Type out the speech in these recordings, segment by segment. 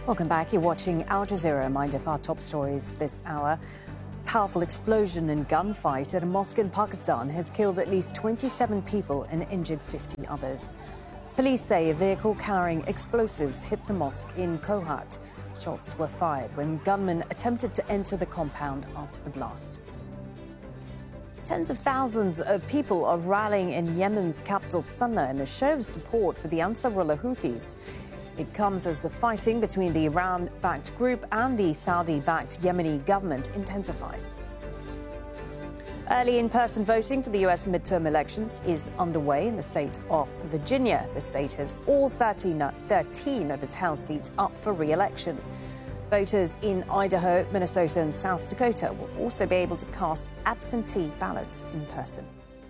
Welcome back. You're watching Al Jazeera. A reminder of our top stories this hour. Powerful explosion and gunfight at a mosque in Pakistan has killed at least 27 people and injured 50 others. Police say a vehicle carrying explosives hit the mosque in Kohat. Shots were fired when gunmen attempted to enter the compound after the blast. Tens of thousands of people are rallying in Yemen's capital Sana'a in a show of support for the Ansarullah Houthis. It comes as the fighting between the Iran-backed group and the Saudi-backed Yemeni government intensifies. Early in-person voting for the US midterm elections is underway in the state of Virginia. The state has all 13 of its House seats up for re-election. Voters in Idaho, Minnesota and South Dakota will also be able to cast absentee ballots in person.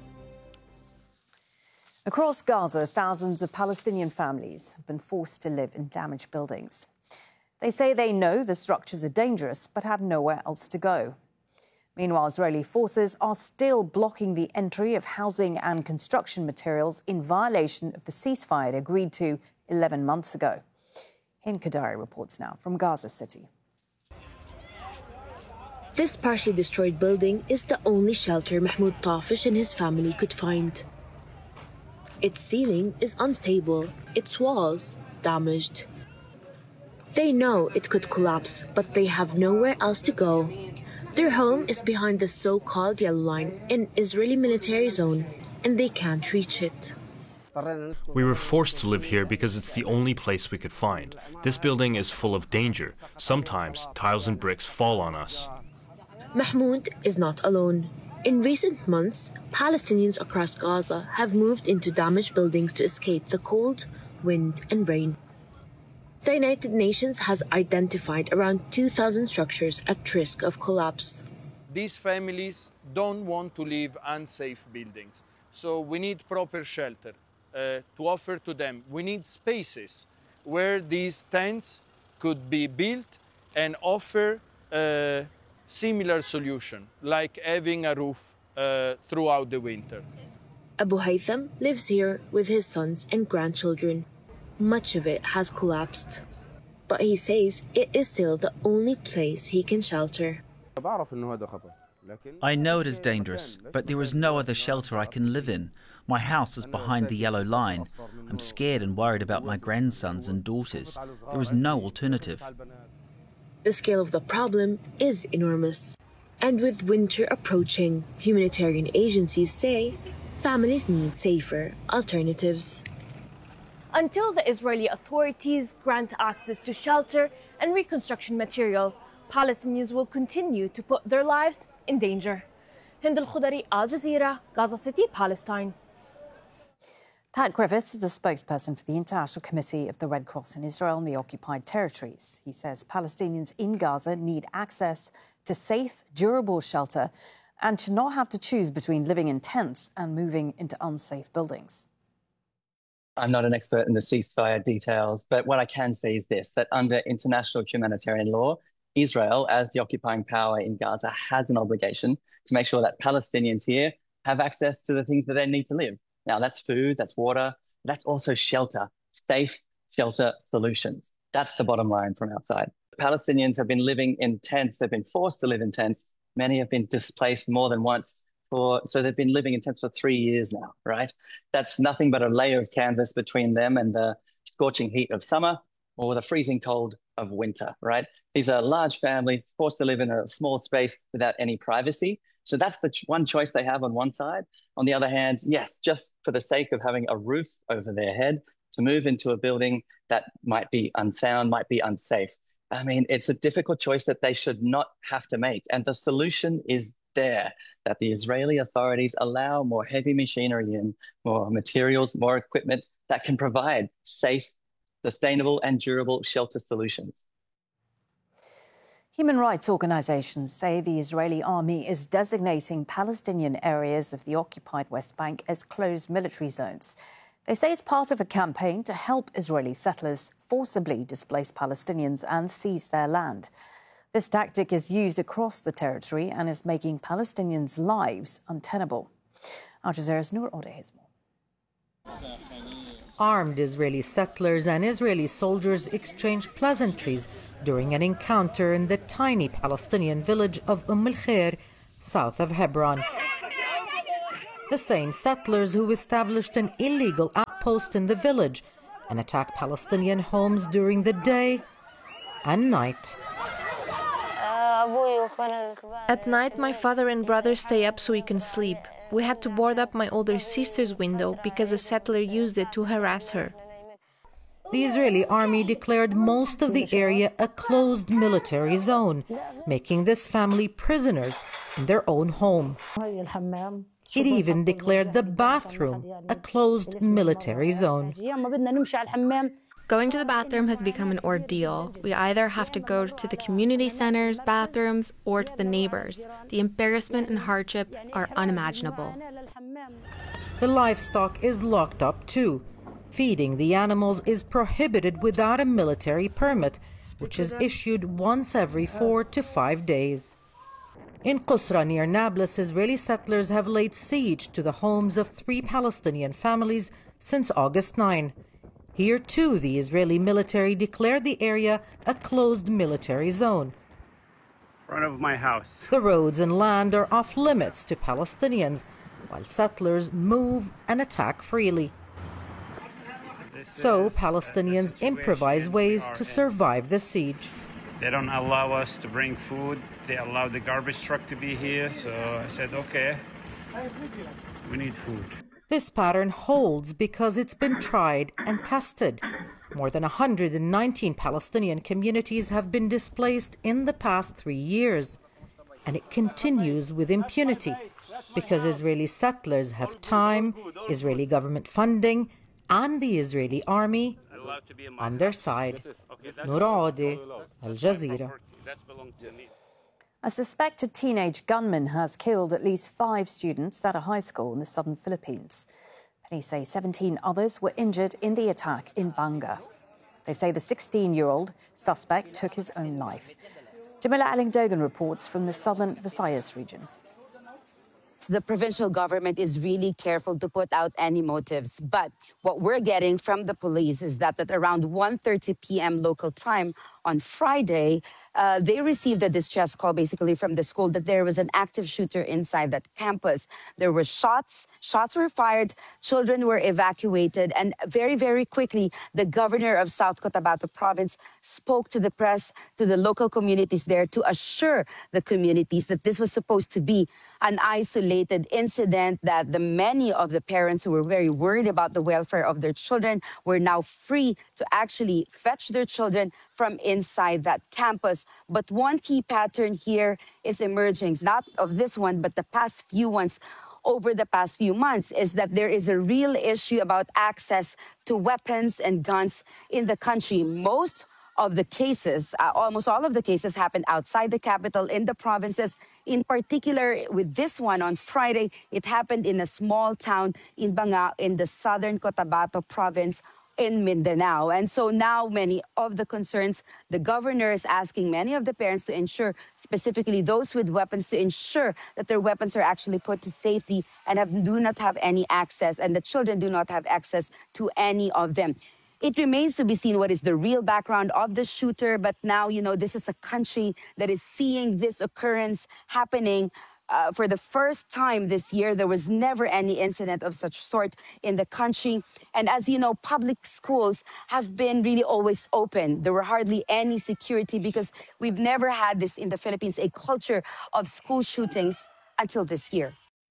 Across Gaza, thousands of Palestinian families have been forced to live in damaged buildings. They say they know the structures are dangerous but have nowhere else to go. Meanwhile, Israeli forces are still blocking the entry of housing and construction materials in violation of the ceasefire agreed to 11 months ago. Hind Kadari reports now from Gaza City. This partially destroyed building is the only shelter Mahmoud Tafish and his family could find. Its ceiling is unstable, its walls damaged. They know it could collapse, but they have nowhere else to go. Their home is behind the so-called Yellow Line, an Israeli military zone, and they can't reach it. We were forced to live here because it's the only place we could find. This building is full of danger. Sometimes tiles and bricks fall on us. Mahmoud is not alone. In recent months, Palestinians across Gaza have moved into damaged buildings to escape the cold, wind and rain. The United Nations has identified around 2,000 structures at risk of collapse. These families don't want to live in unsafe buildings, so we need proper shelter to offer to them. We need spaces where these tents could be built and offer similar solution, like having a roof throughout the winter. Abu Haytham lives here with his sons and grandchildren. Much of it has collapsed, but he says it is still the only place he can shelter. I know it is dangerous, but there is no other shelter I can live in. My house is behind the Yellow Line. I'm scared and worried about my grandsons and daughters. There is no alternative. The scale of the problem is enormous. And with winter approaching, humanitarian agencies say families need safer alternatives. Until the Israeli authorities grant access to shelter and reconstruction material, Palestinians will continue to put their lives in danger. Hind Al-Khudari, Al Jazeera, Gaza City, Palestine. Pat Griffiths is the spokesperson for the International Committee of the Red Cross in Israel and the occupied territories. He says Palestinians in Gaza need access to safe, durable shelter and should not have to choose between living in tents and moving into unsafe buildings. I'm not an expert in the ceasefire details, but what I can say is this, that under international humanitarian law, Israel, as the occupying power in Gaza, has an obligation to make sure that Palestinians here have access to the things that they need to live. Now, that's food, that's water, that's also shelter, safe shelter solutions. That's the bottom line from outside. Palestinians have been living in tents. They've been forced to live in tents. Many have been displaced more than once. So they've been living in tents for 3 years now, right? That's nothing but a layer of canvas between them and the scorching heat of summer or the freezing cold of winter, right? These are large families forced to live in a small space without any privacy. So that's the one choice they have on one side. On the other hand, yes, just for the sake of having a roof over their head, to move into a building that might be unsound, might be unsafe. I mean, it's a difficult choice that they should not have to make. And the solution is there, that the Israeli authorities allow more heavy machinery in, more materials, more equipment that can provide safe, sustainable and durable shelter solutions. Human rights organisations say the Israeli army is designating Palestinian areas of the occupied West Bank as closed military zones. They say it's part of a campaign to help Israeli settlers forcibly displace Palestinians and seize their land. This tactic is used across the territory and is making Palestinians' lives untenable. Al Jazeera's Noor Odeh has more. Armed Israeli settlers and Israeli soldiers exchanged pleasantries during an encounter in the tiny Palestinian village of al-Khair, south of Hebron. The same settlers who established an illegal outpost in the village and attacked Palestinian homes during the day and night. At night, my father and brother stay up so we can sleep. We had to board up my older sister's window because a settler used it to harass her. The Israeli army declared most of the area a closed military zone, making this family prisoners in their own home. It even declared the bathroom a closed military zone. Going to the bathroom has become an ordeal. We either have to go to the community center's bathrooms or to the neighbors. The embarrassment and hardship are unimaginable. The livestock is locked up too. Feeding the animals is prohibited without a military permit, which is issued once every 4 to 5 days. In Qusra near Nablus, Israeli settlers have laid siege to the homes of 3 Palestinian families since August 9. Here too, the Israeli military declared the area a closed military zone. Front of my house. The roads and land are off limits to Palestinians, while settlers move and attack freely. So Palestinians improvise ways to survive the siege. They don't allow us to bring food. They allow the garbage truck to be here. So I said, okay, we need food. This pattern holds because it's been tried and tested. More than 119 Palestinian communities have been displaced in the past 3 years. And it continues with impunity because Israeli settlers have time, Israeli government funding, and the Israeli army on their side. Noor Ode, Al Jazeera. A suspected teenage gunman has killed at least 5 students at a high school in the southern Philippines. Police say 17 others were injured in the attack in Banga. They say the 16-year-old suspect took his own life. Jamila Alingdogan reports from the southern Visayas region. The provincial government is really careful to put out any motives. But what we're getting from the police is that at around 1:30 p.m. local time on Friday, they received a distress call basically from the school that there was an active shooter inside that campus. There were shots were fired, children were evacuated, and very, very quickly, the governor of South Cotabato province spoke to the press, to the local communities there to assure the communities that this was supposed to be an isolated incident, that many of the parents who were very worried about the welfare of their children were now free to actually fetch their children from inside that campus. But one key pattern here is emerging, not of this one, but the past few ones over the past few months, is that there is a real issue about access to weapons and guns in the country. Most of the cases, almost all of the cases happened outside the capital in the provinces. In particular, with this one on Friday, it happened in a small town in Banga in the southern Cotabato province in Mindanao. And so now many of the concerns, the governor is asking many of the parents to ensure, specifically those with weapons, to ensure that their weapons are actually put to safety and do not have any access, and the children do not have access to any of them. It remains to be seen what is the real background of the shooter, but now, this is a country that is seeing this occurrence happening. For the first time this year, there was never any incident of such sort in the country. And as you know, public schools have been really always open. There were hardly any security because we've never had this in the Philippines, a culture of school shootings until this year.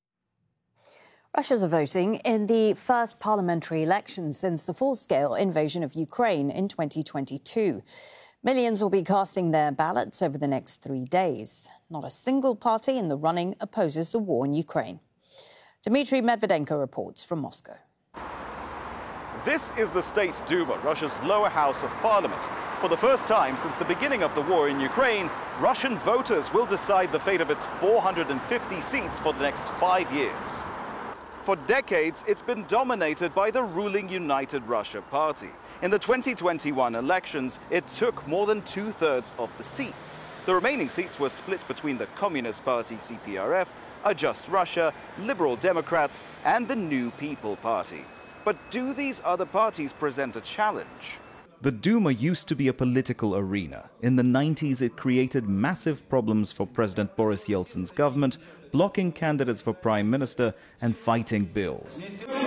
Russians are voting in the first parliamentary election since the full-scale invasion of Ukraine in 2022. Millions will be casting their ballots over the next 3 days. Not a single party in the running opposes the war in Ukraine. Dmitry Medvedenko reports from Moscow. This is the State Duma, Russia's lower house of parliament. For the first time since the beginning of the war in Ukraine, Russian voters will decide the fate of its 450 seats for the next 5 years. For decades, it's been dominated by the ruling United Russia Party. In the 2021 elections, it took more than 2/3 of the seats. The remaining seats were split between the Communist Party CPRF, A Just Russia, Liberal Democrats, and the New People Party. But do these other parties present a challenge? The Duma used to be a political arena. In the 90s, it created massive problems for President Boris Yeltsin's government, blocking candidates for prime minister and fighting bills.